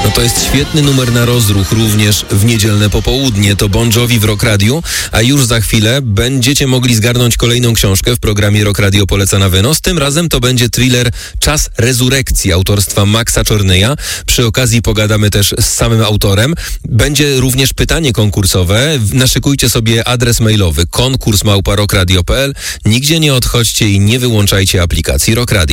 No to jest świetny numer na rozruch, również w niedzielne popołudnie. To Bon Jovi w Rock Radio, a już za chwilę będziecie mogli zgarnąć kolejną książkę w programie Rock Radio Poleca na wynos. Tym razem to będzie thriller Czas rezurekcji autorstwa Maxa Czornyja. Przy okazji pogadamy też z samym autorem. Będzie również pytanie konkursowe. Naszykujcie sobie adres mailowy konkurs@rockradio.pl. Nigdzie nie odchodźcie i nie wyłączajcie aplikacji Rock Radio.